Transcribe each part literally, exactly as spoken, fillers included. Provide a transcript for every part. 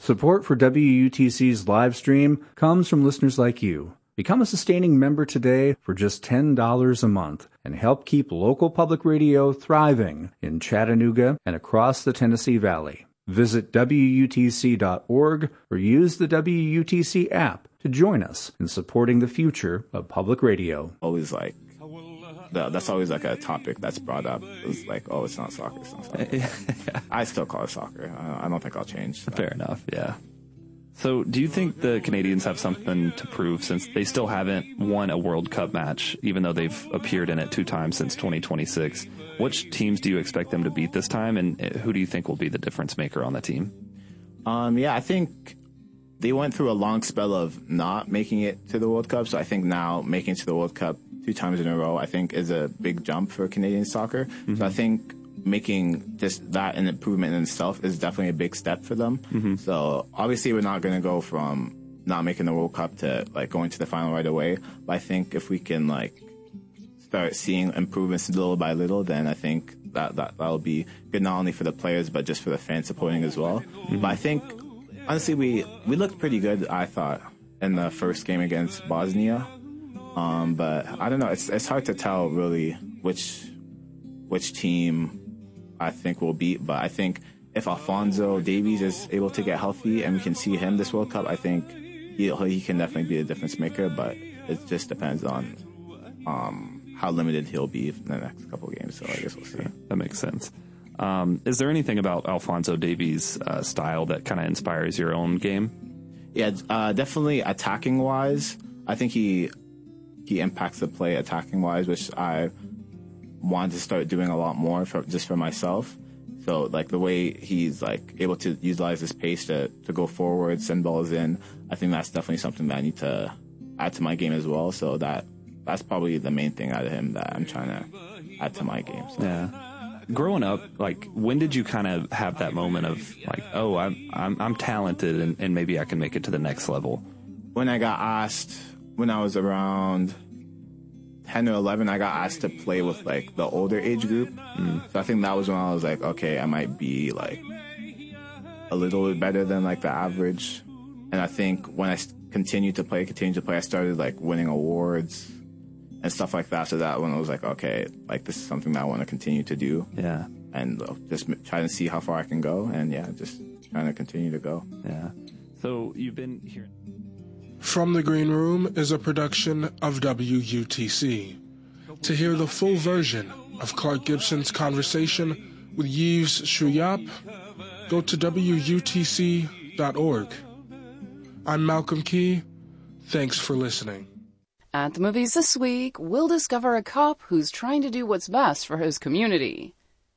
Support for W U T C's live stream comes from listeners like you. Become a sustaining member today for just ten dollars a month and help keep local public radio thriving in Chattanooga and across the Tennessee Valley. Visit W U T C dot org or use the W U T C app to join us in supporting the future of public radio. Always like, that's always like a topic that's brought up. It's like, oh, it's not soccer, it's not soccer. yeah. I still call it soccer. I don't think I'll change that. Fair enough, yeah. So do you think the Canadians have something to prove since they still haven't won a World Cup match, even though they've appeared in it two times since twenty twenty-six? Which teams do you expect them to beat this time, and who do you think will be the difference maker on the team? Um, yeah, I think they went through a long spell of not making it to the World Cup, so I think now making it to the World Cup two times in a row, I think, is a big jump for Canadian soccer. Mm-hmm. So I think making just that an improvement in itself is definitely a big step for them. Mm-hmm. So obviously we're not going to go from not making the World Cup to like going to the final right away. But I think if we can like start seeing improvements little by little, then I think that that that'll be good not only for the players but just for the fans supporting as well. Mm-hmm. But I think honestly we we looked pretty good, I thought, in the first game against Bosnia. Um, but I don't know. It's it's hard to tell really which which team I think will beat. But I think if Alphonso Davies is able to get healthy and we can see him this World Cup, I think he he can definitely be a difference maker. But it just depends on um, how limited he'll be in the next couple of games. So I guess we'll see. Sure. That makes sense. Um, is there anything about Alphonso Davies' uh, style that kind of inspires your own game? Yeah, uh, definitely attacking wise. I think he. He impacts the play attacking wise, which I wanted to start doing a lot more for, just for myself. So like the way he's like able to utilize his pace to, to go forward, send balls in, I think that's definitely something that I need to add to my game as well. So that that's probably the main thing out of him that I'm trying to add to my game. So. Yeah. Growing up, like when did you kind of have that moment of like, oh, I'm I'm, I'm talented and, and maybe I can make it to the next level? When I got asked. When I was around ten or eleven, I got asked to play with like the older age group. Mm. So I think that was when I was like, okay, I might be like a little bit better than like the average. And I think when I continued to play, continued to play, I started like winning awards and stuff like that. So that when I was like, okay, like this is something that I want to continue to do. Yeah. And uh, just trying to see how far I can go. And yeah, just trying to continue to go. Yeah. So you've been here. From the Green Room is a production of W U T C. To hear the full version of Clark Gibson's conversation with Yves Chouillap, go to W U T C dot org. I'm Malcolm Key. Thanks for listening. At the movies this week, we'll discover a cop who's trying to do what's best for his community.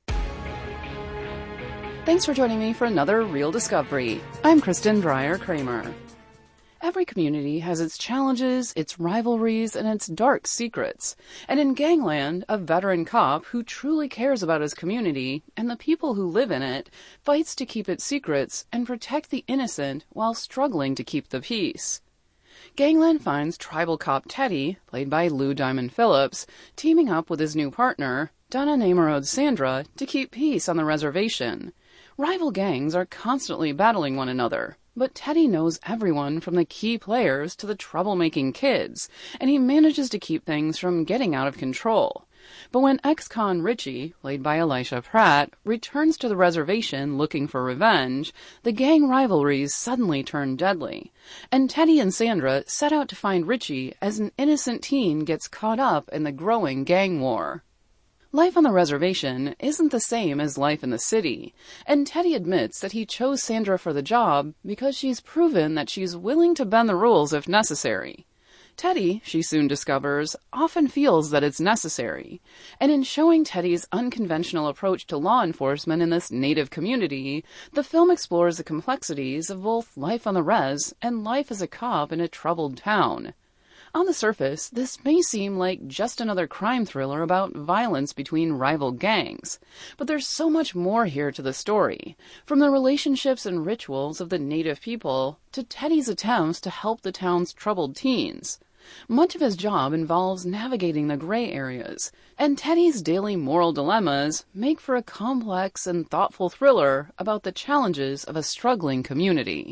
Thanks for joining me for another Real Discovery. I'm Kristen Dreyer-Kramer. Every community has its challenges, its rivalries, and its dark secrets. And in Gangland, a veteran cop who truly cares about his community and the people who live in it fights to keep its secrets and protect the innocent while struggling to keep the peace. Gangland finds tribal cop Teddy, played by Lou Diamond Phillips, teaming up with his new partner, Donna Namarode Sandra, to keep peace on the reservation. Rival gangs are constantly battling one another. But Teddy knows everyone from the key players to the troublemaking kids, and he manages to keep things from getting out of control. But when ex-con Richie, played by Elisha Pratt, returns to the reservation looking for revenge, the gang rivalries suddenly turn deadly, and Teddy and Sandra set out to find Richie as an innocent teen gets caught up in the growing gang war. Life on the reservation isn't the same as life in the city, and Teddy admits that he chose Sandra for the job because she's proven that she's willing to bend the rules if necessary. Teddy, she soon discovers, often feels that it's necessary, and in showing Teddy's unconventional approach to law enforcement in this native community, the film explores the complexities of both life on the res and life as a cop in a troubled town. On the surface, this may seem like just another crime thriller about violence between rival gangs, but there's so much more here to the story, from the relationships and rituals of the native people to Teddy's attempts to help the town's troubled teens. Much of his job involves navigating the gray areas, and Teddy's daily moral dilemmas make for a complex and thoughtful thriller about the challenges of a struggling community.